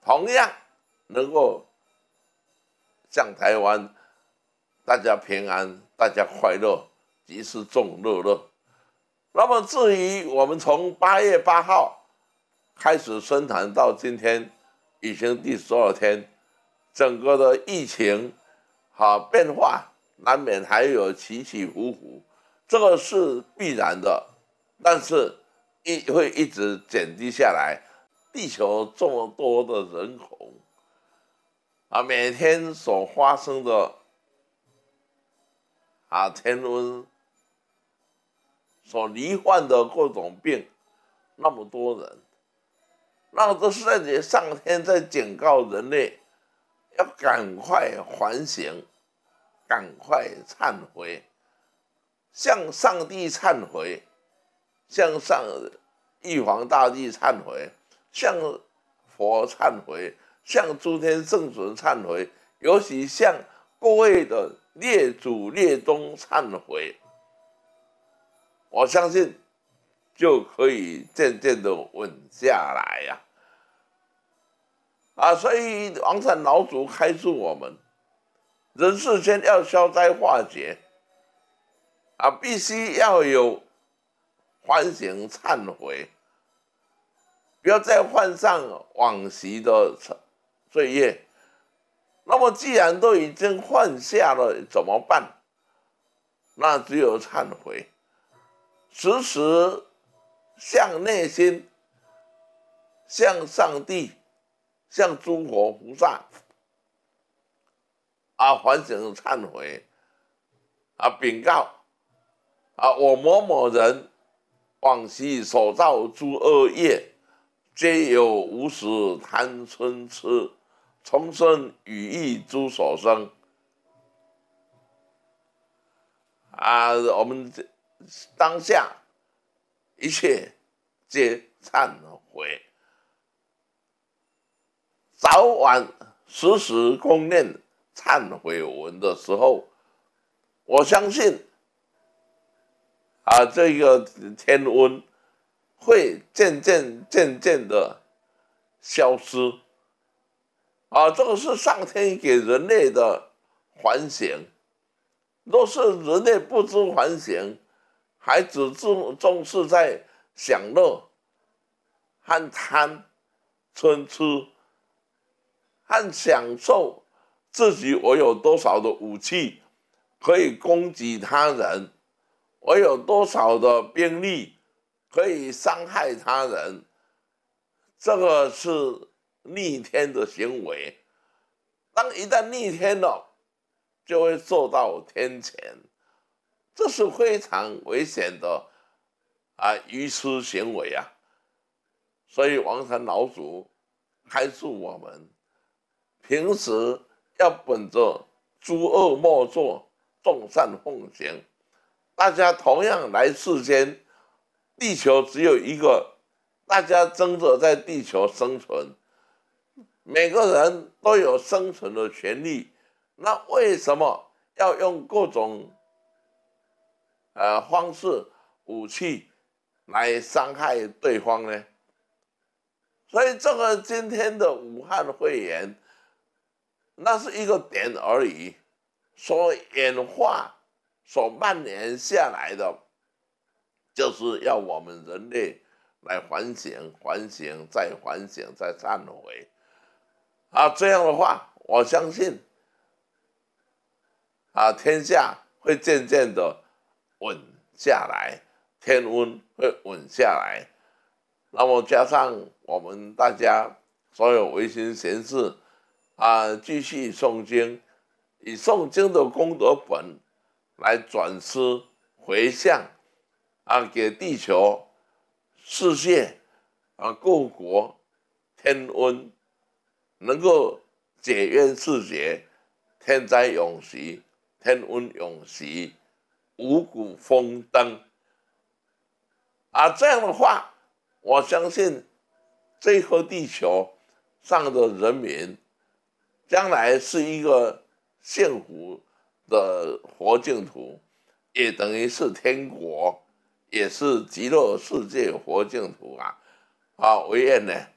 同样能够像台湾，大家平安，大家快乐，即是众乐乐。那么至于我们从8月8号开始生产到今天，已经第12天，整个的疫情变化难免还有起起伏伏，这个是必然的，但是会一直减低下来。地球这么多的人口每天所发生的天温所罹患的各种病，那么多人，那这是在上天在警告人类，要赶快反省，赶快忏悔，向上帝忏悔，向玉皇大帝忏悔，向佛忏悔，向诸天圣神忏悔，尤其向各位的列祖列宗忏悔。我相信就可以渐渐的稳下来所以王禅老祖开示我们，人世间要消灾化解必须要有反省忏悔，不要再犯上往昔的罪业。那么既然都已经犯下了，怎么办？那只有忏悔，时时向内心，向上帝，向诸佛菩萨反省忏悔禀告我某某人往昔所造诸恶业，皆有无始贪嗔痴，从生语意诸所生我们当下一切皆忏悔，早晚时时恭念忏悔文的时候，我相信这个天温会渐渐的消失这个是上天给人类的反省。若是人类不知反省，还只重视在享乐和贪嗔痴，和享受自己我有多少的武器可以攻击他人，我有多少的兵力可以伤害他人，这个是逆天的行为。当一旦逆天了，就会受到天谴，这是非常危险的愚痴行为所以王禅老祖开示我们，平时要本着诸恶莫作，众善奉行。大家同样来世间，地球只有一个，大家争着在地球生存，每个人都有生存的权利。那为什么要用各种方式、武器来伤害对方呢？所以这个今天的武汉肺炎，那是一个点而已，所演化、所蔓延下来的，就是要我们人类来反省、反省、再反省、再忏悔这样的话，我相信天下会渐渐的稳下来，天温会稳下来。那么加上我们大家所有维新贤士继续诵经，以诵经的功德本来转施回向给地球、世界各国天温能够解冤释结，天灾永息，天温永息，五谷丰登这样的话，我相信这颗地球上的人民将来是一个幸福的活净土，也等于是天国，也是极乐世界活净土唯愿呢